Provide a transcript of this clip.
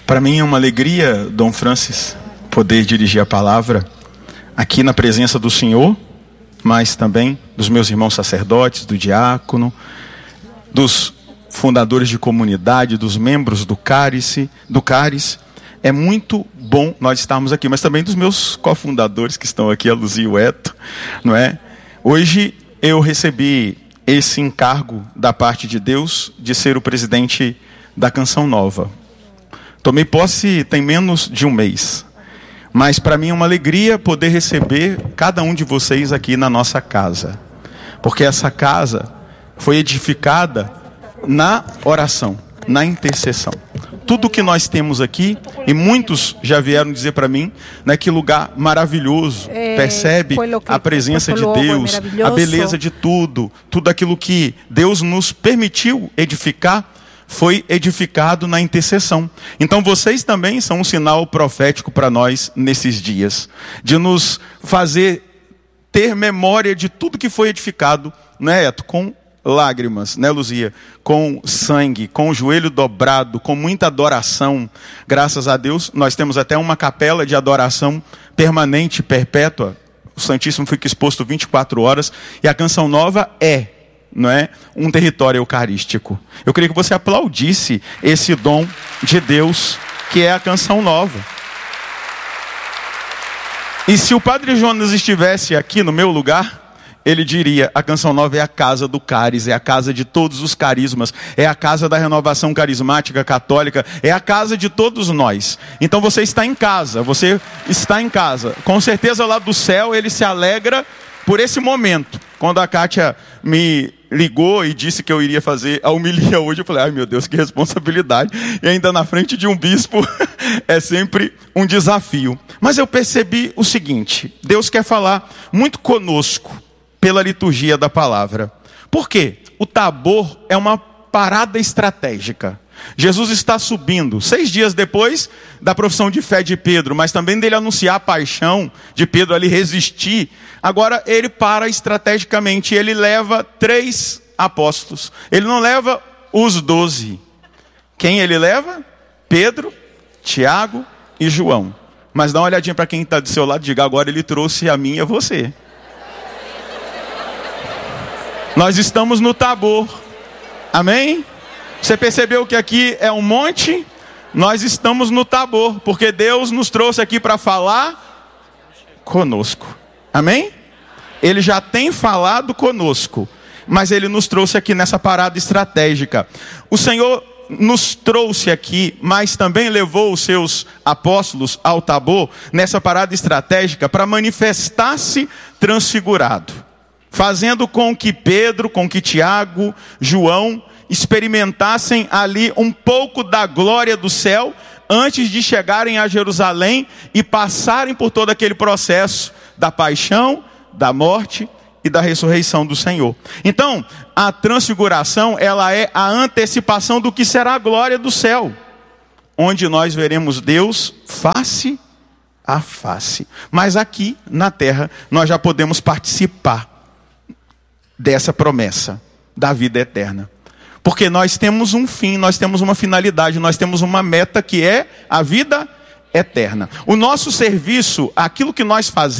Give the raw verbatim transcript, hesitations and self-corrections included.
Para mim é uma alegria, Dom Francis, poder dirigir a palavra aqui na presença do Senhor, mas também dos meus irmãos sacerdotes, do diácono, dos fundadores de comunidade, dos membros do Cárice, do Cárice. É muito bom nós estarmos aqui, mas também dos meus cofundadores que estão aqui, a Luzia e o Eto, não é? Hoje eu recebi esse encargo da parte de Deus de ser o presidente da Canção Nova. Tomei posse tem menos de um mês, mas para mim é uma alegria poder receber cada um de vocês aqui na nossa casa, porque essa casa foi edificada na oração, na intercessão. Tudo que nós temos aqui, e muitos já vieram dizer para mim, né, que lugar maravilhoso, é, percebe a presença de Deus, a beleza de tudo, tudo aquilo que Deus nos permitiu edificar, foi edificado na intercessão. Então vocês também são um sinal profético para nós nesses dias, de nos fazer ter memória de tudo que foi edificado, né, Eto? Com lágrimas, né, Luzia? Com sangue, com o joelho dobrado, com muita adoração. Graças a Deus, nós temos até uma capela de adoração permanente, perpétua. O Santíssimo fica exposto vinte e quatro horas, e a Canção Nova é, não é, um território eucarístico. Eu queria que você aplaudisse esse dom de Deus que é a Canção Nova. E se o Padre Jonas estivesse aqui no meu lugar, ele diria: a Canção Nova é a casa do Cárice, é a casa de todos os carismas, é a casa da renovação carismática católica, é a casa de todos nós. Então você está em casa, você está em casa. Com certeza lá do céu ele se alegra por esse momento. Quando a Kátia me ligou e disse que eu iria fazer a homilia hoje, eu falei: ai meu Deus, que responsabilidade. E ainda na frente de um bispo é sempre um desafio. Mas eu percebi o seguinte: Deus quer falar muito conosco pela liturgia da palavra. Por quê? O Tabor é uma parada estratégica. Jesus está subindo, seis dias depois da profissão de fé de Pedro, mas também dele anunciar a paixão de Pedro, ali resistir. Agora ele para estrategicamente, ele leva três apóstolos. Ele não leva os doze. Quem ele leva? Pedro, Tiago e João. Mas dá uma olhadinha para quem está do seu lado e diga: agora ele trouxe a mim e a você. Nós estamos no Tabor. Amém? Você percebeu que aqui é um monte? Nós estamos no Tabor, porque Deus nos trouxe aqui para falar conosco. Amém? Ele já tem falado conosco, mas Ele nos trouxe aqui nessa parada estratégica. O Senhor nos trouxe aqui, mas também levou os seus apóstolos ao Tabor, nessa parada estratégica, para manifestar-se transfigurado, fazendo com que Pedro, com que Tiago, João experimentassem ali um pouco da glória do céu, antes de chegarem a Jerusalém e passarem por todo aquele processo da paixão, da morte e da ressurreição do Senhor. Então, a transfiguração, ela é a antecipação do que será a glória do céu, onde nós veremos Deus face a face. Mas aqui na terra nós já podemos participar dessa promessa da vida eterna. Porque nós temos um fim, nós temos uma finalidade, nós temos uma meta que é a vida eterna. O nosso serviço, aquilo que nós fazemos,